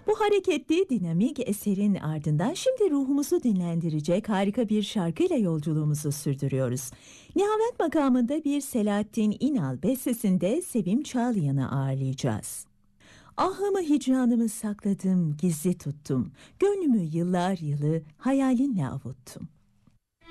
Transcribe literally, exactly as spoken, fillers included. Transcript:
Bu hareketli, dinamik eserin ardından şimdi ruhumuzu dinlendirecek harika bir şarkıyla yolculuğumuzu sürdürüyoruz. Nihavent makamında bir Selahattin İnal bestesinde Sevim Çağlayan'ı ağırlayacağız. Ahımı hicranımı sakladım, gizli tuttum. Gönlümü yıllar yılı hayalinle avuttum.